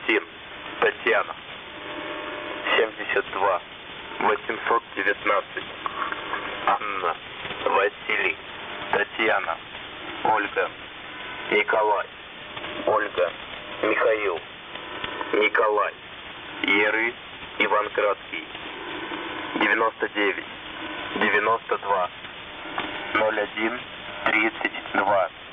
Максим, Татьяна. 72 819. Анна, Василий, Татьяна, Ольга, Николай, Ольга, Михаил, Николай, Еры, Иван-Градский. 99 92 01 32.